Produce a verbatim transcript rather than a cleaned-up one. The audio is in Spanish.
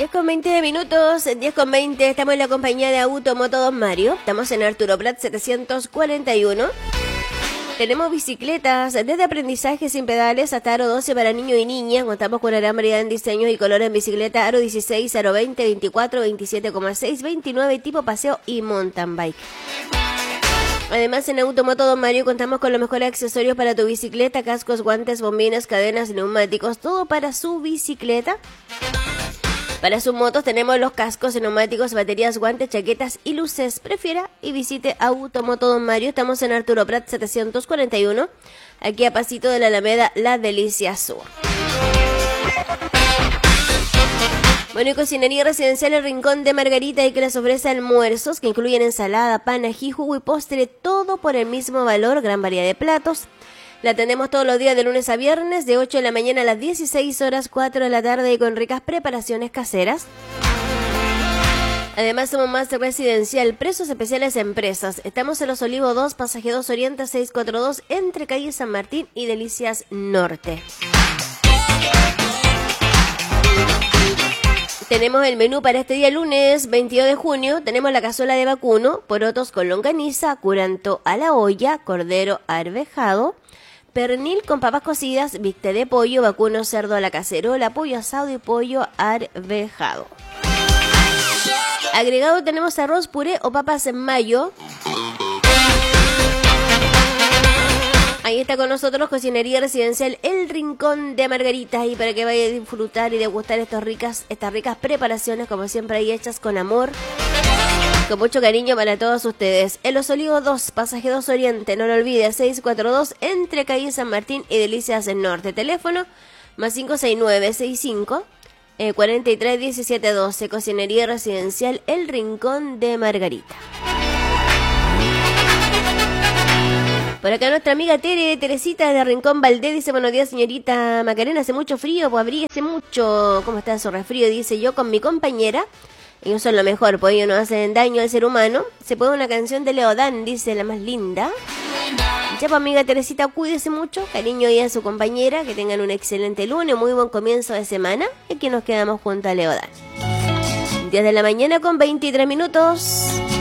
diez con veinte minutos, diez con veinte, estamos en la compañía de Automoto Don Mario. Estamos en Arturo Prat setecientos cuarenta y uno. Tenemos bicicletas desde aprendizaje sin pedales hasta aro doce para niños y niñas. Contamos con una gran variedad en diseños y colores en bicicleta, aro dieciséis, aro veinte, veinticuatro, veintisiete coma seis, veintinueve, tipo paseo y mountain bike. Además, en Automoto Don Mario contamos con los mejores accesorios para tu bicicleta: cascos, guantes, bombinas, cadenas, neumáticos, todo para su bicicleta. Para sus motos tenemos los cascos, neumáticos, baterías, guantes, chaquetas y luces. Prefiera y visite Automoto Don Mario. Estamos en Arturo Prat setecientos cuarenta y uno, aquí a pasito de la Alameda La Delicia Sur. Bueno, y Cocinería Residencial El Rincón de Margarita, y que les ofrece almuerzos que incluyen ensalada, pan, ají, jugo y postre, todo por el mismo valor, gran variedad de platos. La atendemos todos los días de lunes a viernes, de ocho de la mañana a las dieciséis horas, cuatro de la tarde, y con ricas preparaciones caseras. Además, somos más residencial, precios especiales empresas. Estamos en Los Olivos dos, Pasaje dos Oriente seiscientos cuarenta y dos, entre calle San Martín y Delicias Norte. Tenemos el menú para este día lunes veintidós de junio. Tenemos la cazuela de vacuno, porotos con longaniza, curanto a la olla, cordero arvejado, pernil con papas cocidas, bistec de pollo, vacuno, cerdo a la cacerola, pollo asado y pollo arvejado. Agregado tenemos arroz, puré o papas en mayo. Ahí está con nosotros Cocinería Residencial El Rincón de Margarita, y para que vaya a disfrutar y degustar estas ricas, estas ricas preparaciones, como siempre, ahí hechas con amor, con mucho cariño para todos ustedes. En Los Olivos dos, Pasaje dos Oriente, no lo olvides, seiscientos cuarenta y dos, entre calle San Martín y Delicias del Norte. Teléfono más cinco seis nueve, sesenta y cinco, cuarenta y tres, diecisiete doce. Cocinería Residencial El Rincón de Margarita. Por acá nuestra amiga Tere, Teresita de Rincón Valdés, dice: buenos días, señorita Macarena, hace mucho frío, pues abríguese mucho. ¿Cómo está su resfrío? Dice: yo con mi compañera, ellos son lo mejor, pues ellos no hacen daño al ser humano. Se pone una canción de Leodán, dice, la más linda. Ya, pues amiga Teresita, cuídese mucho, cariño y a su compañera, que tengan un excelente lunes, muy buen comienzo de semana, y que nos quedamos junto a Leodán. diez de la mañana con veintitrés minutos.